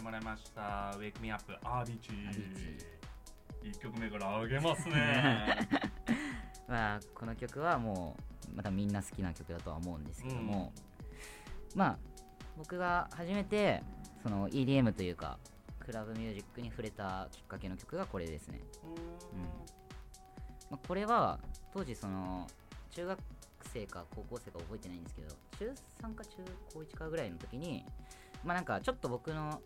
もらいました。Wake Me Up アビチ1曲目から上げますねまあこの曲はもうまたみんな好きな曲だとは思うんですけども、まあ僕が初めてその EDM というかクラブミュージックに触れたきっかけの曲がこれですね。まあ、これは当時その中学生か高校生か覚えてないんですけど、中3か中高1かぐらいの時にまあなんかちょっと僕が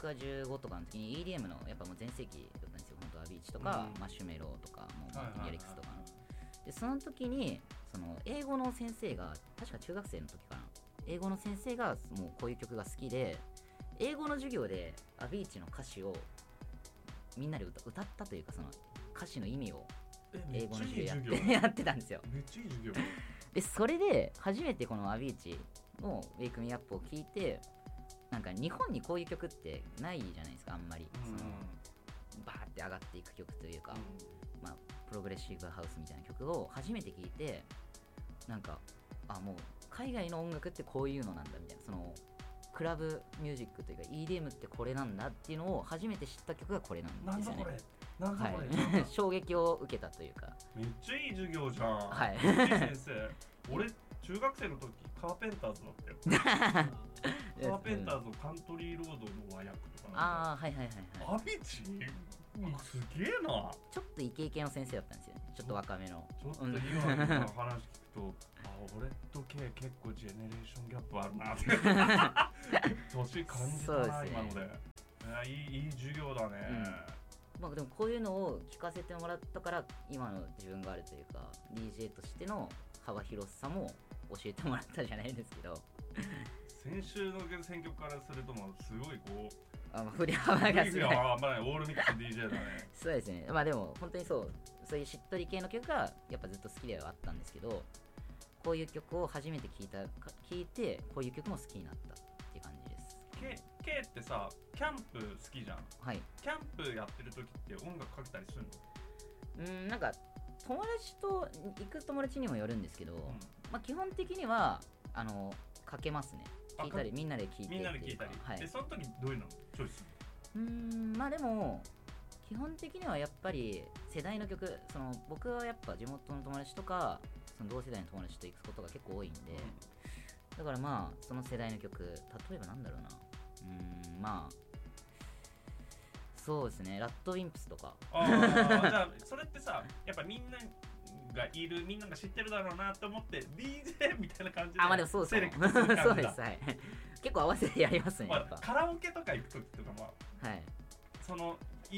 15とかの時に EDM のやっぱもう全盛期だったんですよ。本当アビーチとか、マシュメロとかもうミリックスとかの、でその時にその英語の先生が確か中学生の時かな、英語の先生がもうこういう曲が好きで、英語の授業でアビーチの歌詞をみんなで歌ったというか、その歌詞の意味を英語の授業やってたんですよ。 めっちゃいい授業でそれで初めてこのアビーチの Wake Me Up を聴いて、なんか日本にこういう曲ってないじゃないですか、あんまり、そのバーって上がっていく曲というか、まあプログレッシブハウスみたいな曲を初めて聴いて、なんかもう海外の音楽ってこういうのなんだみたいな、そのクラブミュージックというか EDM ってこれなんだっていうのを初めて知った曲がこれなんですよね。 なんだこれ、 衝撃を受けたというか。 めっちゃいい授業じゃん。 はい。 先生、俺中学生の時カーペンターズだったよカーペンターズのカントリーロードの和訳とか。 はい。 アビチすげえな。 ちょっとイケイケの先生だったんですよね。ちょっと若めの。 ちょっと今の話聞くと俺とK結構ジェネレーションギャップあるなって年感じたな、今ので。いい授業だね。 まあでもこういうのを聞かせてもらったから今の自分があるというか、 DJ としての幅広さも教えてもらったじゃないですけど先週の選曲からするともすごいこう振り幅がすごいオールミックス DJ だねそうですね。まあでも本当にそういうしっとり系の曲がやっぱずっと好きではあったんですけど、こういう曲を初めて聴いてこういう曲も好きになったっていう感じです。 K ってさ、キャンプ好きじゃん。 はい。 キャンプやってる時って音楽かけたりするの？ なんか友達と行く友達にもよるんですけど、まあ基本的にはかけますね。聞いたりみんなで聞いて。 みんなで聞いたり。 はい。 でその時どういうのチョイスする？ まあでも基本的にはやっぱり世代の曲、その僕はやっぱ地元の友達とかその同世代の友達と行くことが結構多いんで、だからまあその世代の曲、例えばなんだろうな、まあそうですね、ラッドウィンプスとか。 じゃあそれってさ、やっぱみんながいる、みんなが知ってるだろうなと思って DJ みたいな感じでまあでもそうですね。そうです、はい。結構合わせてやりますね、やっぱ。 カラオケとか行く時とかも、 はい、 その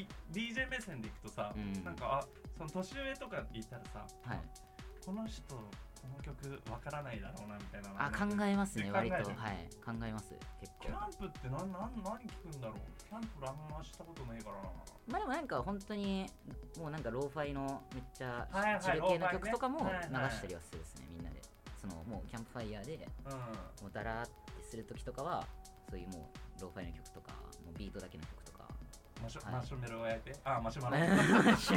DJ 目線で行くとさ、なんかその年上とか言ったらさ、 はい、 この人この曲わからないだろうなみたいな考えますね、割と。はい、考えます。結構キャンプって何聞くんだろう。キャンプあんましたことないからな。 まあでもなんか本当にもうなんかローファイのめっちゃチル系の曲とかも流したりはするですね、みんなで。そのもうキャンプファイヤーでもうダラーってする時とかはそういうもうローファイの曲とか、もうビートだけの曲とか。 マシュマロを焼いて、マシュマロ焼いてマシ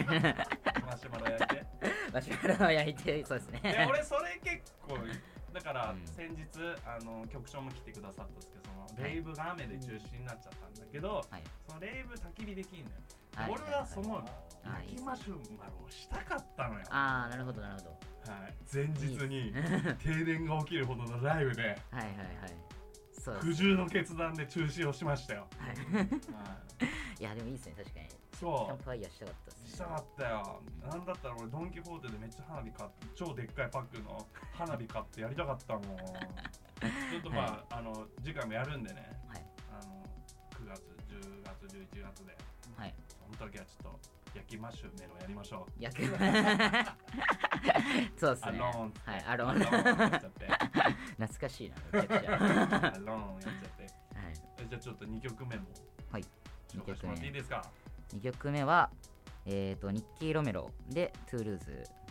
ュマロ焼いてそうですね。 俺それ結構だから先日局長も来てくださったんですけど、そのレイブが雨で中止になっちゃったんだけど、そのレイブ焚き火できんのよ。俺はその焼きマシュマロをしたかったのよ。 なるほどなるほど。 はい、前日に停電が起きるほどの雷雨で苦渋の決断で中止をしましたよ。 いやでもいいですね、確かに。 そう、 キャンプファイヤーしたかったですね。 したかったよ。なんだったら俺ドンキホーテでめっちゃ花火買って、超でっかいパックの花火買ってやりたかったもんちょっとまあ、次回もやるんでね、9月10月11月で、その時はちょっと焼きマシュメロやりましょう。 そうですね。アローンやっちゃって懐かしいな、めちゃくちゃアローンやっちゃって、じゃあちょっと2曲目も紹介してもらっていいですか。 2曲目はニッキー・ロメロでトゥールーズ